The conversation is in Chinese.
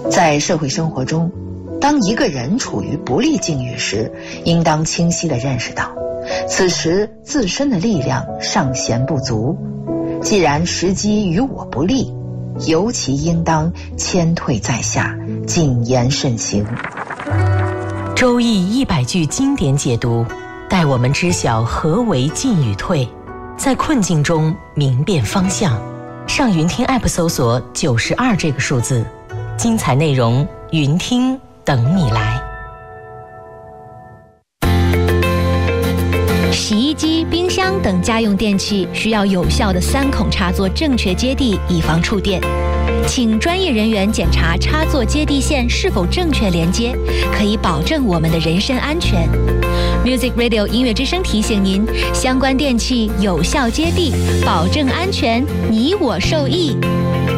在社会生活中，当一个人处于不利境遇时，应当清晰地认识到，此时自身的力量尚嫌不足。既然时机与我不利，尤其应当谦退在下，谨言慎行。 周易100句经典解读，带我们知晓何为进与退，在困境中明辨方向。上云听 App 搜索92这个数字，精彩内容云听等你来。 洗衣机、冰箱等家用电器需要有效的3孔插座正确接地，以防触电。请专业人员检查插座接地线是否正确连接，可以保证我们的人身安全。Music Radio 音乐之声提醒您，相关电器有效接地，保证安全，你我受益。